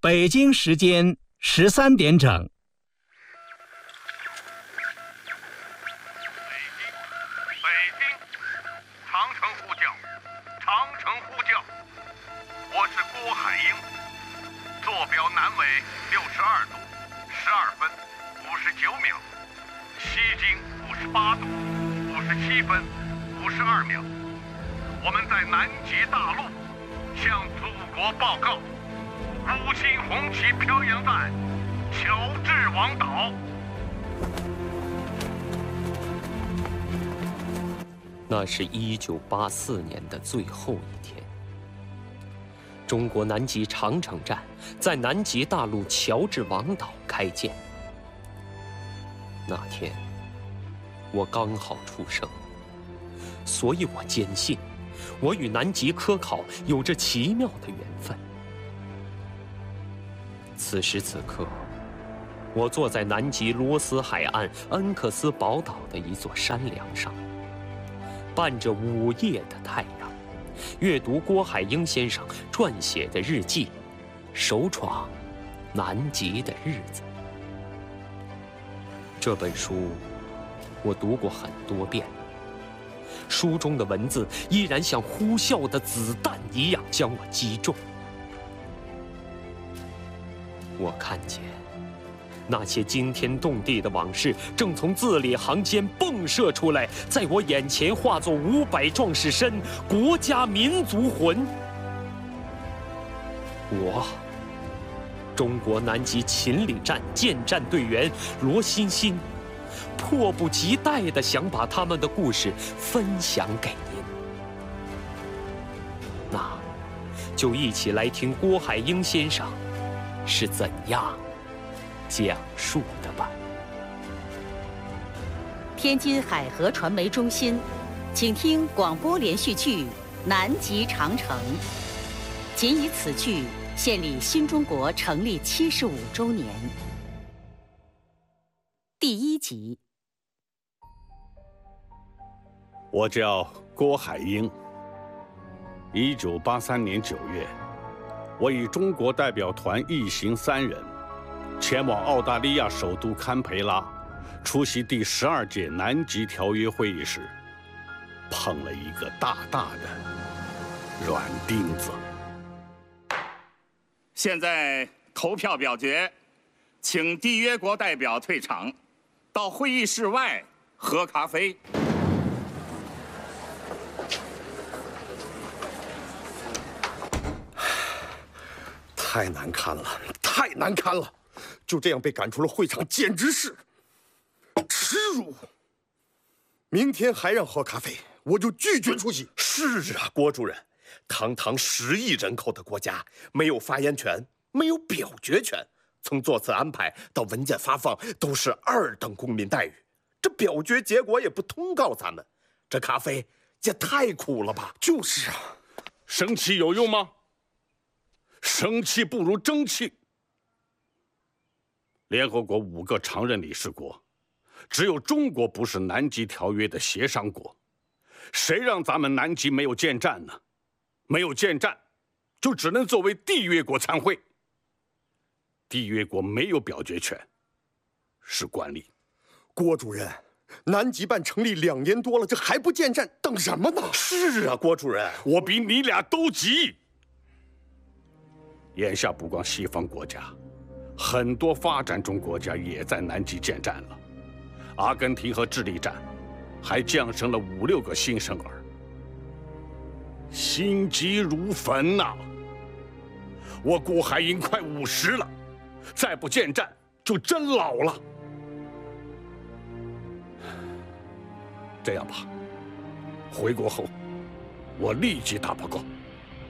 北京时间13点整。 北京，长城呼叫，长城呼叫，我是郭海英，坐标南纬62度12分59秒，西经58度57分52秒。我们在南极大陆向祖国报告，五星红旗飘扬在乔治王岛。 那是1984年的最后一天，中国南极长城站在南极大陆乔治王岛开建。那天，我刚好出生，所以我坚信，我与南极科考有着奇妙的缘分。此时此刻，我坐在南极罗斯海岸恩克斯堡岛的一座山梁上，伴着午夜的太阳，阅读郭海英先生撰写的日记《首闯南极的日子》。这本书我读过很多遍，书中的文字依然像呼啸的子弹一样将我击中。我看见那些惊天动地的往事正从字里行间迸射出来，在我眼前化作500壮士身，国家民族魂。我，中国南极秦岭站建站队员罗欣欣，迫不及待地想把他们的故事分享给您。那，就一起来听郭海英先生是怎样讲述的吧。 天津海河传媒中心，请听广播连续剧《南极长城》，仅以此剧献礼新中国成立75周年。第1集。 我叫郭海英。1983年9月，我以中国代表团一行3人，前往澳大利亚首都堪培拉，出席第12届南极条约会议时，碰了一个大大的软钉子。 现在投票表决，请缔约国代表退场，到会议室外喝咖啡。 太难堪了，太难堪了！就这样被赶出了会场，简直是耻辱！明天还让喝咖啡，我就拒绝出席。 是啊，郭主任，堂堂10亿人口的国家，没有发言权，没有表决权，从座次安排到文件发放都是2等公民待遇。这表决结果也不通告咱们，这咖啡也太苦了吧？ 就是啊， 生气有用吗？生气不如争气。联合国5个常任理事国，只有中国不是南极条约的协商国。谁让咱们南极没有建站呢？没有建站，就只能作为缔约国参会。缔约国没有表决权，是惯例。 郭主任，南极办成立2年多了，这还不建站，等什么呢？ 是啊，郭主任， 我比你俩都急。眼下不光西方国家，很多发展中国家也在南极建站了。阿根廷和智利站还降生了5、6个新生儿，心急如焚呐！我郭海英快50了，再不建站就真老了。这样吧，回国后我立即打报告。